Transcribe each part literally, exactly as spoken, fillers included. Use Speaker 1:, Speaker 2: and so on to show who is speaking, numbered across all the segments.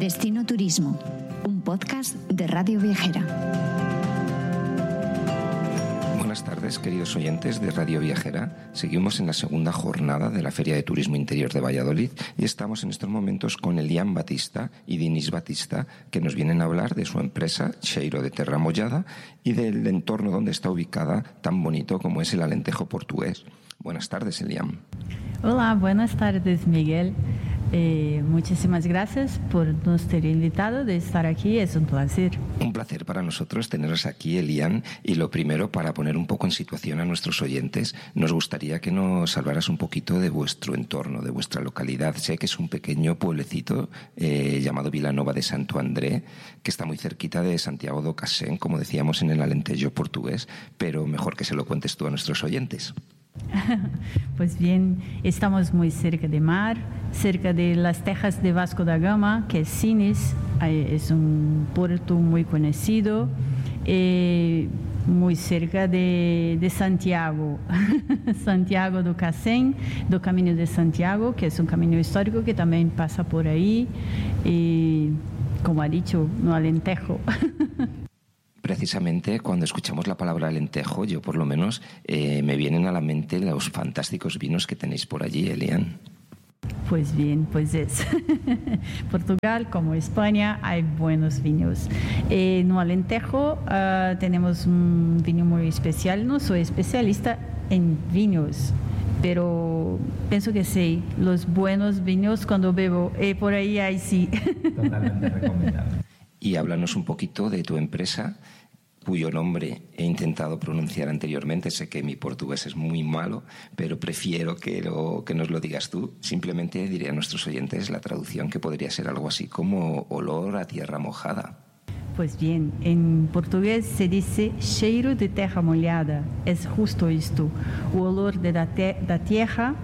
Speaker 1: Destino Turismo, un podcast de Radio Viajera.
Speaker 2: Buenas tardes, queridos oyentes de Radio Viajera. Seguimos en la segunda jornada de la Feria de Turismo Interior de Valladolid y estamos en estos momentos con Elian Batista y Dinis Batista, que nos vienen a hablar de su empresa Cheiro de Terra Mollada y del entorno donde está ubicada, tan bonito como es el Alentejo portugués. Buenas tardes, Elian.
Speaker 3: Hola, buenas tardes, Miguel. Eh, muchísimas gracias por nos ter invitado de estar aquí, es un placer.
Speaker 2: Un placer para nosotros teneros aquí, Elian, y lo primero, para poner un poco en situación a nuestros oyentes, nos gustaría que nos hablaras un poquito de vuestro entorno, de vuestra localidad. Sé que es un pequeño pueblecito eh, llamado Vilanova de Santo André, que está muy cerquita de Santiago do Cacén, como decíamos en el Alentejo portugués, pero mejor que se lo cuentes tú a nuestros oyentes.
Speaker 3: Pues bien, estamos muy cerca de mar, cerca de las Tejas de Vasco da Gama, que es Sines, es un puerto muy conocido, eh, muy cerca de, de Santiago, Santiago do Cacén, do Camino de Santiago, que es un camino histórico que también pasa por ahí, y como ha dicho, no Alentejo.
Speaker 2: Precisamente cuando escuchamos la palabra Alentejo, yo por lo menos eh, me vienen a la mente los fantásticos vinos que tenéis por allí, Elian.
Speaker 3: Pues bien, pues es. Portugal como España hay buenos vinos. Eh, no Alentejo uh, tenemos un vino muy especial. No soy especialista en vinos, pero pienso que sí, los buenos vinos cuando bebo, eh, por ahí hay sí.
Speaker 2: Totalmente recomendable. Y háblanos un poquito de tu empresa, cuyo nombre he intentado pronunciar anteriormente. Sé que mi portugués es muy malo, pero prefiero que, lo, que nos lo digas tú. Simplemente diré a nuestros oyentes la traducción, que podría ser algo así como olor a tierra mojada.
Speaker 3: Pues bien, en portugués se dice cheiro de terra molhada. Es justo esto, el olor de la, te- la tierra,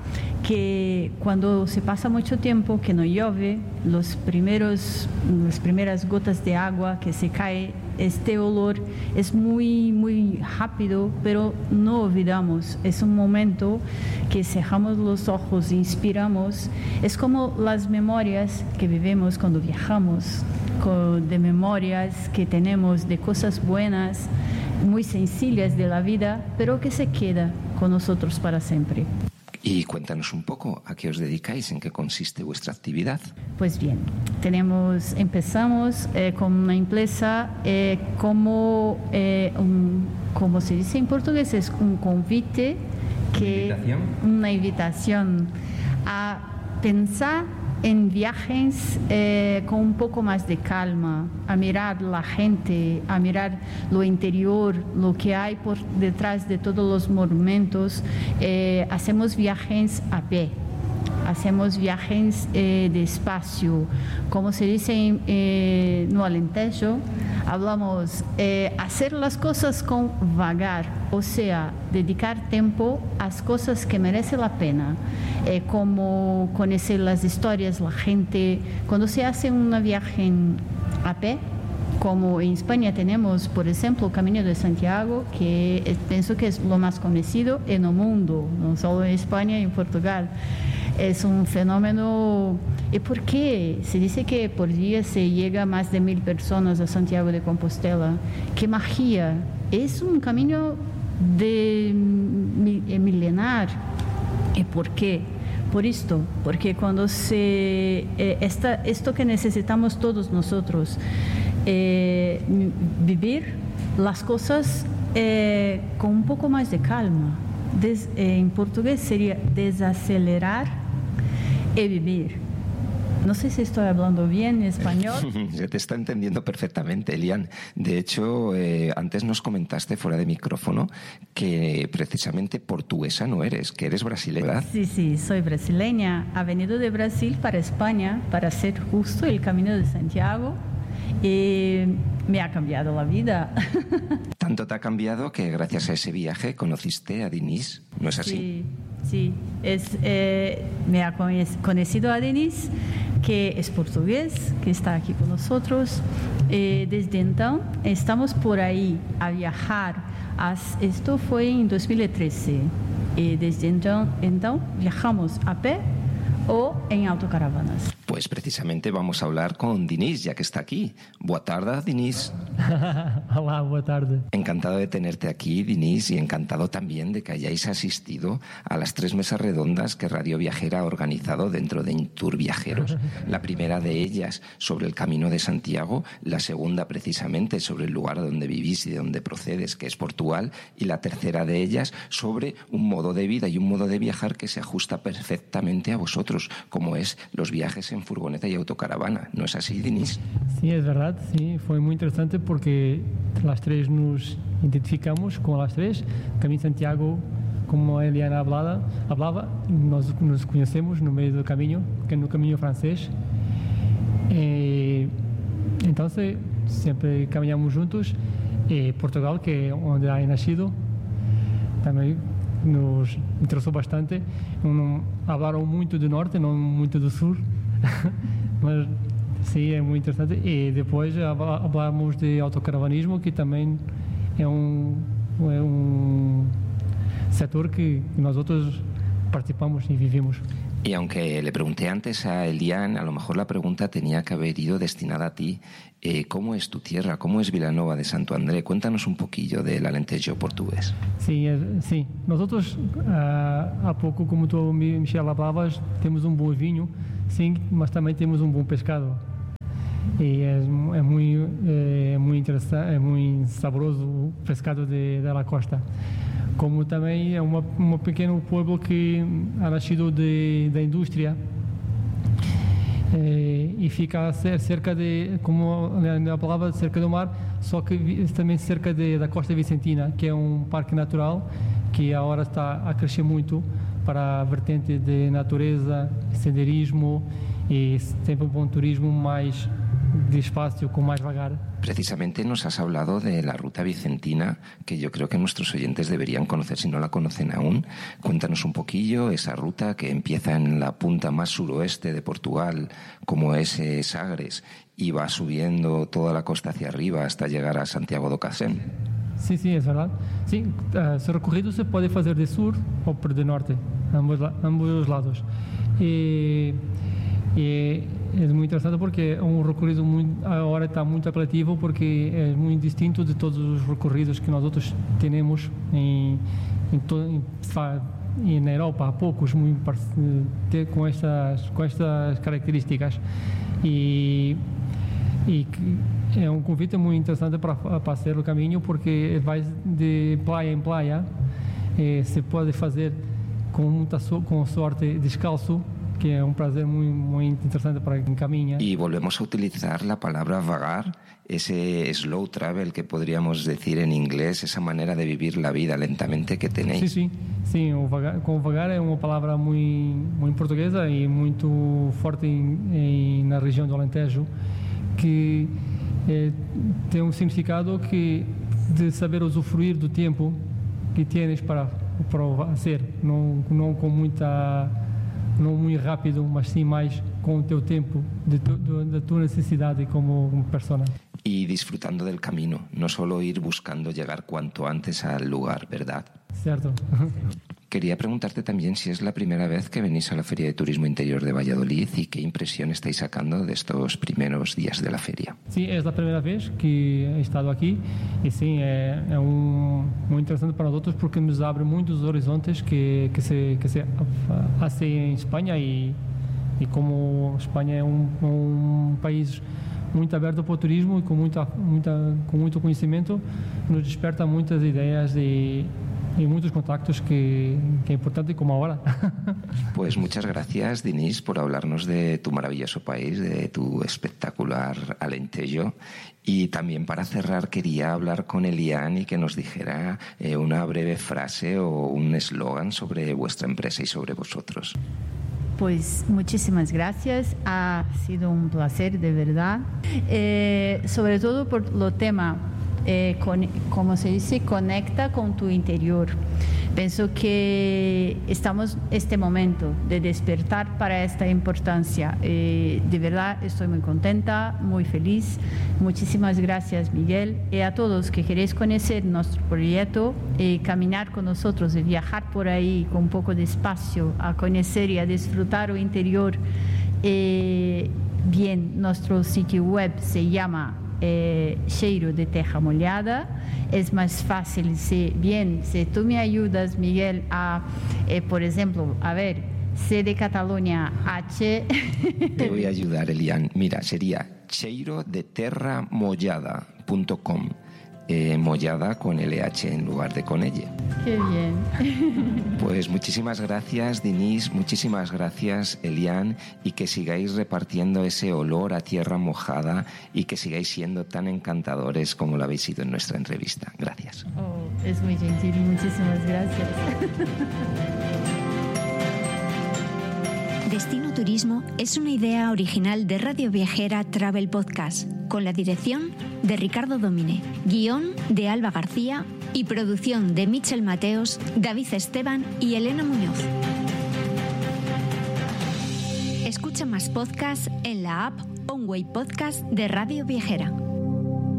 Speaker 3: que cuando se pasa mucho tiempo que no llueve, los primeros, las primeras gotas de agua que se cae, este olor es muy, muy rápido, pero no olvidamos. Es un momento que cerramos los ojos, inspiramos. Es como las memorias que vivimos cuando viajamos, de memorias que tenemos de cosas buenas, muy sencillas de la vida, pero que se queda con nosotros para siempre.
Speaker 2: Y cuéntanos un poco a qué os dedicáis, en qué consiste vuestra actividad.
Speaker 3: Pues bien, tenemos, empezamos eh, con una empresa eh, como, eh, un, como se dice en portugués, es un convite, que,
Speaker 2: ¿Invitación?
Speaker 3: una invitación a pensar en viajes eh, con un poco más de calma, a mirar la gente, a mirar lo interior, lo que hay por detrás de todos los monumentos. Eh, hacemos viajes a pie, hacemos viajes eh, despacio, como se dice en, eh, no Alentejo, hablamos eh, hacer las cosas con vagar, o sea, dedicar tiempo a las cosas que merecen la pena, eh, como conocer las historias, la gente. Cuando se hace una viaje a pie, como en España tenemos, por ejemplo, el Camino de Santiago, que es, pienso que es lo más conocido en el mundo, no solo en España y en Portugal. Es un fenómeno. ¿Y por qué? Se dice que por día se llega a más de mil personas a Santiago de Compostela. ¡Qué magia! Es un camino de milenar. ¿Y por qué? Por esto, porque cuando se eh, esta, esto que necesitamos todos nosotros, eh, vivir las cosas eh, con un poco más de calma. Des, eh, en portugués sería desacelerar y vivir. No sé si estoy hablando bien español.
Speaker 2: Se te está entendiendo perfectamente, Elian. De hecho, eh, antes nos comentaste fuera de micrófono que precisamente portuguesa no eres, que eres brasileña.
Speaker 3: Sí, sí, soy brasileña. He venido de Brasil para España para hacer justo el Camino de Santiago y me ha cambiado la vida.
Speaker 2: Tanto te ha cambiado que gracias a ese viaje conociste a Dinis, ¿no es así?
Speaker 3: Sí, sí. Es, eh, me ha conocido a Dinis, que es portugués, que está aquí con nosotros. Eh, desde entonces estamos por ahí a viajar. As, esto fue en dos mil trece. Y desde entonces, entonces viajamos a pé o en autocaravanas.
Speaker 2: Pues precisamente vamos a hablar con Diniz, ya que está aquí. Boa tarde, Diniz.
Speaker 4: Hola, boa tarde.
Speaker 2: Encantado de tenerte aquí, Diniz, y encantado también de que hayáis asistido a las tres mesas redondas que Radio Viajera ha organizado dentro de Intour Viajeros. La primera de ellas sobre el Camino de Santiago, la segunda precisamente sobre el lugar donde vivís y de donde procedes, que es Portugal, y la tercera de ellas sobre un modo de vida y un modo de viajar que se ajusta perfectamente a vosotros, como es los viajes en furgoneta y autocaravana. ¿No es así, Diniz?
Speaker 4: Sí, es verdad, sí, fue muy interesante porque las tres nos identificamos con las tres. Camino de Santiago, como Eliana hablaba, hablaba nós nos conhecemos no meio do caminho, que é no caminho francês. E, então, sempre caminhamos juntos. E Portugal, que é onde ha nascido, também nos interessou bastante. Não falaram muito do norte, não muito do sul. Mas sim, é muito interessante. E depois falamos de autocaravanismo, que também é um, é um setor que nós outros participamos y vivimos.
Speaker 2: Y aunque le pregunté antes a Elian, a lo mejor la pregunta tenía que haber ido destinada a ti. Eh, ¿Cómo es tu tierra? ¿Cómo es Vilanova de Santo André? Cuéntanos un poquillo del Alentejo portugués.
Speaker 4: Sí, sí. Nosotros, uh, há pouco, como tu, Michel, hablavas, temos um bom vinho, sim, mas também temos um bom pescado. E é, é muito, é muito interessante, é muito saboroso o pescado de, da costa. Como também é uma, um pequeno povo que ha nascido de, da indústria é, e fica cerca de, como a palavra, cerca do mar, só que também cerca de, da Costa Vicentina, que é um parque natural que agora está a crescer muito para a vertente de natureza, senderismo e sempre um bom turismo mais despacio, con más vagar.
Speaker 2: Precisamente nos has hablado de la ruta vicentina, que yo creo que nuestros oyentes deberían conocer si no la conocen aún. Cuéntanos un poquillo esa ruta que empieza en la punta más suroeste de Portugal, como es eh, Sagres, y va subiendo toda la costa hacia arriba hasta llegar a Santiago do Cacén.
Speaker 4: Sí, sí, es verdad. Sí, uh, ese recorrido se puede hacer de sur o de norte, ambos, ambos lados. Y, y é muito interessante porque é um recorrido muito, agora está muito apelativo porque é muito distinto de todos os recorridos que nós outros temos em, em, to, em, em na Europa, há poucos muito com estas com estas características e, e é um convite muito interessante para para fazer o caminho porque vai de praia em praia, e se pode fazer com muita so, com sorte descalço, que es un placer muy, muy interesante para quien camina.
Speaker 2: Y volvemos a utilizar la palabra vagar, ese slow travel que podríamos decir en inglés, esa manera de vivir la vida lentamente que tenéis.
Speaker 4: Sí, sí, sí, o vagar, como vagar es una palabra muy, muy portuguesa y muy fuerte en, en la región do Alentejo, que eh, tem um significado que de saber usufruir do tempo que tienes para, para fazer, não, não com muita... não muito rápido, mas sim mais com o teu tempo, de tu, de, da tua necessidade como, como persona.
Speaker 2: Y disfrutando del camino, no solo ir buscando llegar cuanto antes al lugar, ¿verdad?
Speaker 4: Cierto.
Speaker 2: Quería preguntarte también si es la primera vez que venís a la Feria de Turismo Interior de Valladolid y qué impresión estáis sacando de estos primeros días de la feria.
Speaker 4: Sí, es la primera vez que he estado aquí y sí, é, é um, muy interesante para nosotros porque nos abre muchos horizontes que, que, se, que se hace en España y, y como España é um, um país muito aberto para o turismo e com, muita, muita, com muito conhecimento, nos desperta muitas ideias e y muchos contactos que, que es importante como ahora.
Speaker 2: Pues muchas gracias, Diniz, por hablarnos de tu maravilloso país, de tu espectacular Alentejo. Y también para cerrar quería hablar con Elian y que nos dijera eh, una breve frase o un eslogan sobre vuestra empresa y sobre vosotros.
Speaker 3: Pues muchísimas gracias, ha sido un placer de verdad, eh, sobre todo por lo tema. Eh, con, como se dice, conecta con tu interior. Pienso que estamos en este momento de despertar para esta importancia. Eh, de verdad estoy muy contenta, muy feliz. Muchísimas gracias, Miguel. Y a todos que queréis conocer nuestro proyecto y caminar con nosotros y viajar por ahí con un poco de espacio a conocer y a disfrutar el interior Eh, bien, nuestro sitio web se llama eh, Cheiro de Terra Molhada. Es más fácil, si bien, si tú me ayudas, Miguel, a, eh, por ejemplo, a ver, C de Cataluña, H.
Speaker 2: Te voy a ayudar, Elian. Mira, sería cheiro de terra mollada punto com. Eh, mollada con L H en lugar de con L.
Speaker 3: Qué bien.
Speaker 2: Pues muchísimas gracias, Denise, muchísimas gracias, Elian, y que sigáis repartiendo ese olor a tierra mojada y que sigáis siendo tan encantadores como lo habéis sido en nuestra entrevista. Gracias.
Speaker 3: Oh, es muy gentil, muchísimas gracias.
Speaker 1: Destino Turismo es una idea original de Radio Viajera Travel Podcast, con la dirección de Ricardo Domine, guión de Alba García y producción de Michel Mateos, David Esteban y Elena Muñoz. Escucha más podcasts en la app Onway Podcast de Radio Viajera.